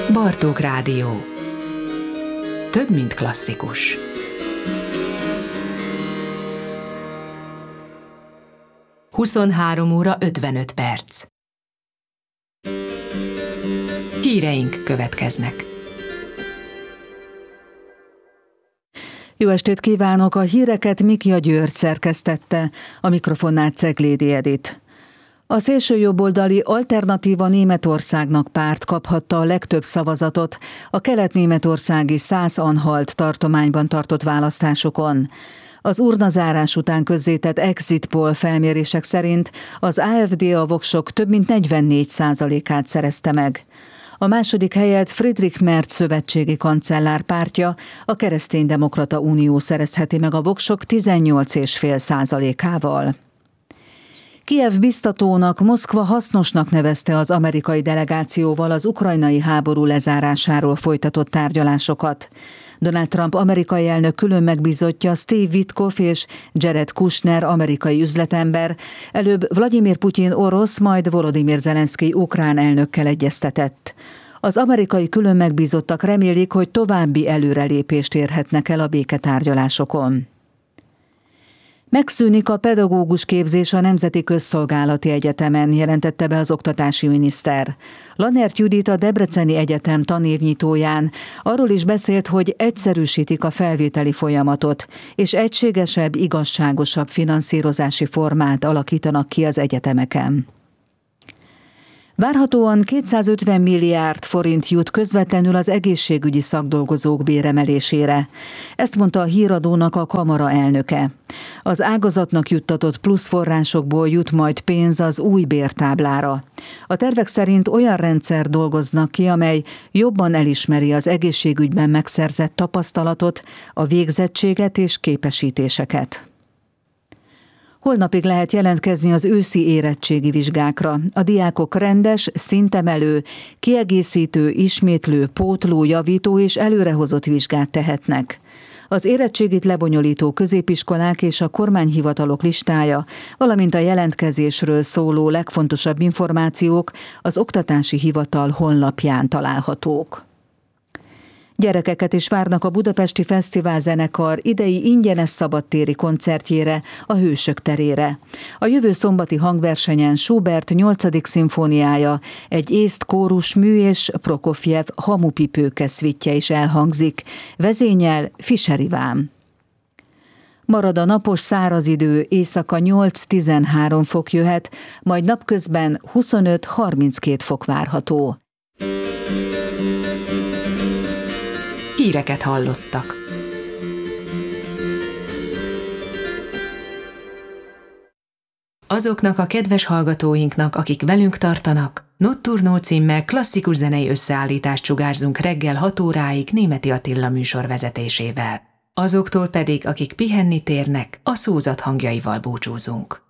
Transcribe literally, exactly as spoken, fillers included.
Bartók Rádió. Több, mint klasszikus. huszonhárom óra ötvenöt perc. Híreink következnek. Jó estét kívánok! A híreket Mikja György szerkesztette, a mikrofonnál Ceglédi Edit. A szélsőjobboldali Alternatíva Németországnak párt kaphatta a legtöbb szavazatot a kelet-németországi Szász-Anhalt tartományban tartott választásokon. Az urnazárás után közzétett exit poll felmérések szerint az AfD a voksok több mint negyvennégy százalékát szerezte meg. A második helyet Friedrich Merz szövetségi kancellár pártja, a Kereszténydemokrata Unió szerezheti meg a voksok tizennyolc egész öt százalékával. Kijev biztatónak, Moszkva hasznosnak nevezte az amerikai delegációval az ukrajnai háború lezárásáról folytatott tárgyalásokat. Donald Trump amerikai elnök külön megbízottja Steve Witkoff és Jared Kushner amerikai üzletember előbb Vladimir Putyin orosz, majd Volodymyr Zelenszkij ukrán elnökkel egyeztetett. Az amerikai külön megbízottak remélik, hogy további előrelépést érhetnek el a béketárgyalásokon. Megszűnik a pedagógus képzés a Nemzeti Közszolgálati Egyetemen, jelentette be az oktatási miniszter. Lannert Judit a Debreceni Egyetem tanévnyitóján arról is beszélt, hogy egyszerűsítik a felvételi folyamatot, és egységesebb, igazságosabb finanszírozási formát alakítanak ki az egyetemeken. Várhatóan kétszázötven milliárd forint jut közvetlenül az egészségügyi szakdolgozók béremelésére. Ezt mondta a Híradónak a kamara elnöke. Az ágazatnak juttatott plusz forrásokból jut majd pénz az új bértáblára. A tervek szerint olyan rendszer dolgoznak ki, amely jobban elismeri az egészségügyben megszerzett tapasztalatot, a végzettséget és képesítéseket. Holnapig lehet jelentkezni az őszi érettségi vizsgákra. A diákok rendes, szintemelő, kiegészítő, ismétlő, pótló, javító és előrehozott vizsgát tehetnek. Az érettségit lebonyolító középiskolák és a kormányhivatalok listája, valamint a jelentkezésről szóló legfontosabb információk az Oktatási Hivatal honlapján találhatók. Gyerekeket is várnak a Budapesti Fesztiválzenekar idei ingyenes szabadtéri koncertjére, a Hősök terére. A jövő szombati hangversenyen Schubert nyolcadik szimfóniája, egy észt kórusmű és Prokofjev hamupipőke szvittje is elhangzik, vezényel Fischer Iván. Marad a napos száraz idő, éjszaka nyolc-tizenhárom fok jöhet, majd napközben huszonöt-harminckét fok várható. Híreket hallottak. Azoknak a kedves hallgatóinknak, akik velünk tartanak, Notturno címmel klasszikus zenei összeállítást sugárzunk reggel hat óráig Németi Attila műsor vezetésével. Azoktól pedig, akik pihenni térnek, a szózat hangjaival búcsúzunk.